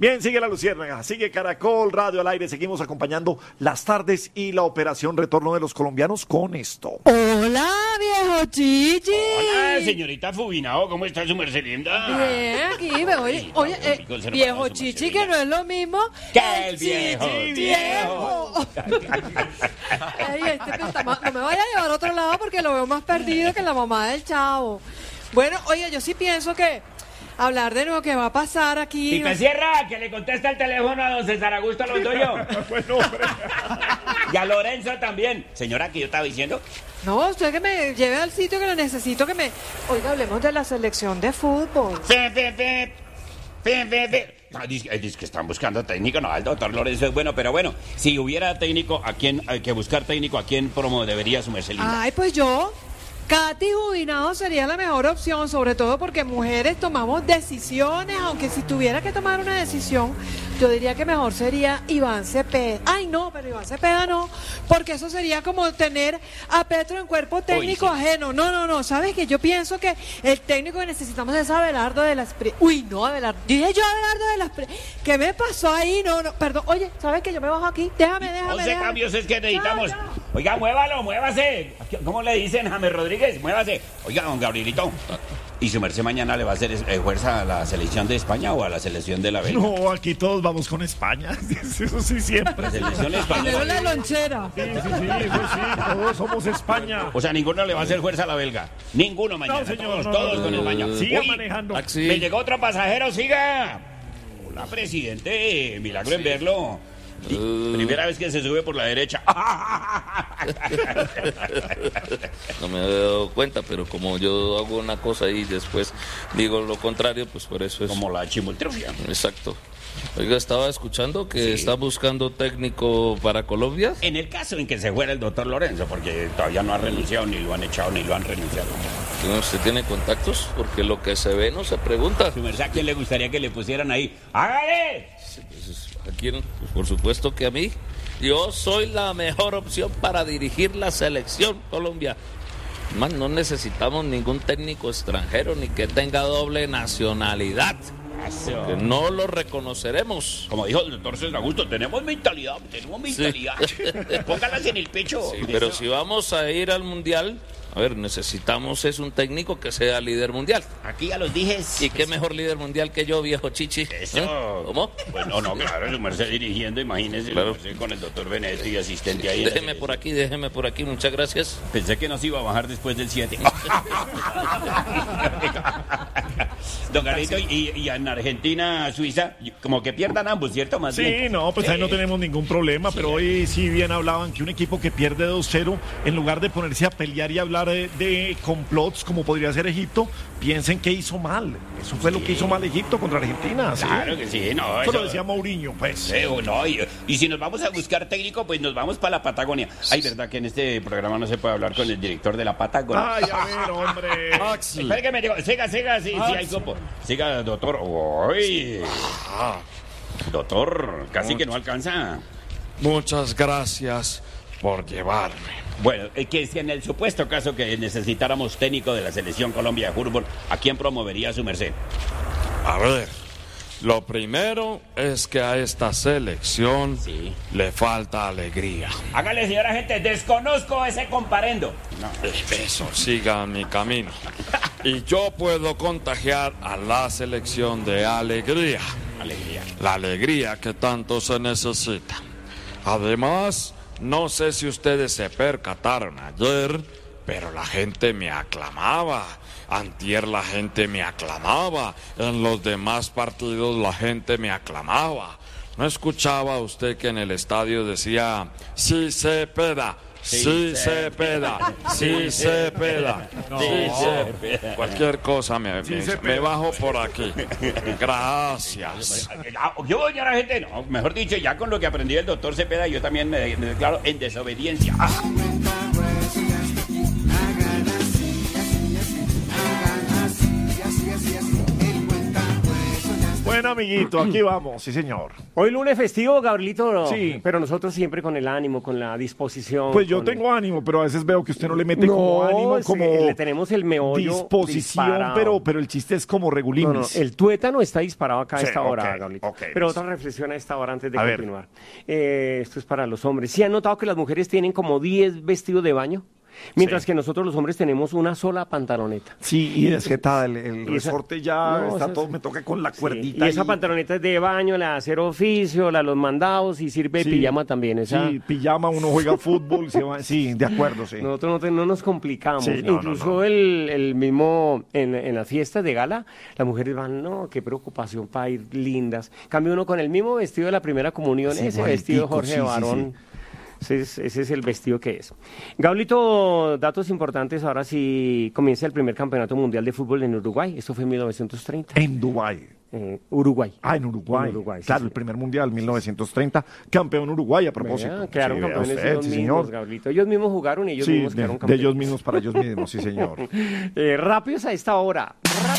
Bien, sigue La Luciérnaga, sigue Caracol Radio al aire. Seguimos acompañando las tardes y la operación Retorno de los Colombianos con esto. Hola, viejo Chichi. Hola, señorita Fubinao, ¿cómo está su merced linda? Bien, aquí, oye, viejo Chichi, que no es lo mismo que el viejo. Ay, no me vaya a llevar a otro lado porque lo veo más perdido que la mamá del Chavo. Bueno, oye, yo sí pienso que hablar de lo que va a pasar aquí... Pipe Sierra, que le contesta el teléfono a don César Augusto Londoño. Bueno, hombre. Y a Lorenzo también. Señora, ¿qué yo estaba diciendo? No, usted que me lleve al sitio que lo necesito, que me... Oiga, hablemos de la selección de fútbol. Dice que están buscando técnico. No, el doctor Lorenzo es bueno, pero bueno, si hubiera técnico, ¿a quién hay que buscar técnico? ¿A quién promovería su merced linda? Ay, pues yo... Katy Jubinado sería la mejor opción, sobre todo porque mujeres tomamos decisiones, aunque si tuviera que tomar una decisión, yo diría que mejor sería Iván Cepeda. Ay, no, pero Iván Cepeda no, porque eso sería como tener a Petro en cuerpo técnico ajeno. No, ¿sabes qué? Yo pienso que el técnico que necesitamos es Abelardo de las Pri. Uy, no, Abelardo. Dije yo Abelardo de las Pri. ¿Qué me pasó ahí? No, perdón. Oye, ¿sabes qué? Yo me bajo aquí. Déjame. 11 cambios es que necesitamos. Oiga, muévase. ¿Cómo le dicen, James Rodríguez? Muévase. Oiga, don Gabrielito. ¿Y su merced mañana le va a hacer fuerza a la selección de España o a la selección de la Bélgica? No, aquí todos vamos con España. Eso sí, siempre. La selección española. La lonchera. Sí, todos somos España. O sea, ninguno le va a hacer fuerza a la belga. Ninguno mañana. No, señor, todos con España. Siga manejando. Me llegó otro pasajero, siga. Hola, presidente. Milagro en verlo. Primera vez que se sube por la derecha. No me había dado cuenta, pero como yo hago una cosa y después digo lo contrario, pues por eso es... Como la chimoltrufia. Exacto. Oiga, estaba escuchando que está buscando técnico para Colombia. En el caso en que se fuera el doctor Lorenzo, porque todavía no ha renunciado, ni lo han echado, ni lo han renunciado. ¿Usted tiene contactos? Porque lo que se ve no se pregunta. Su merced, ¿a quién le gustaría que le pusieran ahí? ¡Hágale! ¿A quién? Pues por supuesto que a mí. Yo soy la mejor opción para dirigir la selección Colombia. Man, no necesitamos ningún técnico extranjero ni que tenga doble nacionalidad. Que no lo reconoceremos. Como dijo el doctor César Augusto, tenemos mentalidad. Sí. Póngalas en el pecho. Sí, pero si vamos a ir al mundial, a ver, necesitamos es un técnico que sea líder mundial. Aquí ya los dije. ¿Y qué mejor líder mundial que yo, viejo Chichi? Eso. ¿Cómo? Pues no, claro, su merced dirigiendo, imagínese, claro. Con el doctor Benedetti y asistente ahí. Déjeme por aquí, muchas gracias. Pensé que nos iba a bajar después del 7. Don Garito, y en Argentina, Suiza, como que pierdan ambos, ¿cierto? Más sí, bien. No, pues ahí no tenemos ningún problema, pero hoy sí bien hablaban que un equipo que pierde 2-0, en lugar de ponerse a pelear y hablar de complots, como podría ser Egipto, piensen que hizo mal. Eso fue lo que hizo mal Egipto contra Argentina. ¿Sí? Claro que sí, no. Eso lo decía Mourinho, pues. No, y si nos vamos a buscar técnico, pues nos vamos para la Patagonia. Ay, ¿verdad que en este programa no se puede hablar con el director de la Patagonia? Ay, a ver, hombre. Espera que me digo, siga, sí, hay grupo. Siga, doctor. Uy. Doctor, casi que no alcanza. Muchas gracias por llevarme. Bueno, que si en el supuesto caso que necesitáramos técnico de la selección Colombia de fútbol, ¿a quién promovería su merced? A ver, lo primero es que a esta selección le falta alegría. Hágale, señora gente, desconozco ese comparendo. No. Eso, siga mi camino. Y yo puedo contagiar a la selección de alegría. La alegría que tanto se necesita. Además, no sé si ustedes se percataron ayer, pero la gente me aclamaba. Antier la gente me aclamaba. En los demás partidos la gente me aclamaba. ¿No escuchaba usted que en el estadio decía, sí Cepeda? Sí Cepeda, sí Cepeda, cualquier cosa me bajo por aquí. Gracias. Yo, señora gente, no, mejor dicho, ya con lo que aprendí del doctor Cepeda, yo también me declaro en desobediencia. Bueno, amiguito, aquí vamos, sí, señor. Hoy lunes festivo, Gabrielito, Sí. pero nosotros siempre con el ánimo, con la disposición. Pues yo con tengo ánimo, pero a veces veo que usted no le mete No, como ánimo, sí, como le tenemos el meollo disposición, disparado. pero el chiste es como regulinis. El tuétano está disparado acá a Sí, esta hora, ok, Gabrielito. ok, Pero listo. otra reflexión a esta hora antes de A ver. continuar. Esto es para los hombres. ¿Sí han notado que las mujeres tienen como 10 vestidos de baño? Mientras Sí. que nosotros los hombres tenemos una sola pantaloneta. Sí, y es que tal, el Y esa- resorte ya No, está esa- todo, me toca con la Sí, cuerdita. y esa ahí. pantaloneta es de baño, la de hacer oficio, la de los mandados y sirve de Sí. pijama también. Esa, Sí, pijama, uno juega fútbol, se va, sí, de acuerdo, sí. Nosotros no nos complicamos. Sí, no, Incluso no. el mismo, en las fiestas de gala, las mujeres van, no, qué preocupación para ir lindas. Cambio uno con el mismo vestido de la primera comunión, Sí, ese vestido bonitico, Jorge sí, sí, Barón. Ese es el vestido que es. Gablito, datos importantes. Ahora sí comienza el primer campeonato mundial de fútbol en Uruguay. Esto fue en 1930. En Dubái. Uruguay. Ah, en Uruguay. En Uruguay, sí, claro, sí. el primer mundial, 1930. Campeón Uruguay, a propósito. Vea, quedaron Sí, vea campeones usted, ellos sí, mismos, señor. Gablito. Ellos mismos jugaron y ellos Sí, mismos de quedaron campeones. ellos mismos para ellos mismos, sí, señor. Rápidos a esta hora.